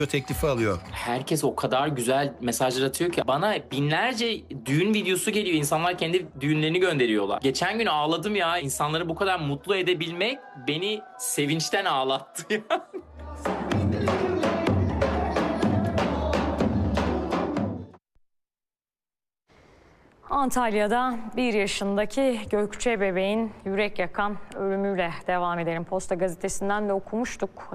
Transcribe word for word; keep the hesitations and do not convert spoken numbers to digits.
teklifi alıyor. Herkes o kadar güzel mesajlar atıyor ki bana binlerce düğün videosu geliyor. İnsanlar kendi düğünlerini gönderiyorlar. Geçen gün ağladım ya. İnsanları bu kadar mutlu edebilmek beni sevinçten ağlattı ya. Antalya'da bir yaşındaki Gökçe bebeğin yürek yakan ölümüyle devam edelim. Posta gazetesinden de okumuştuk.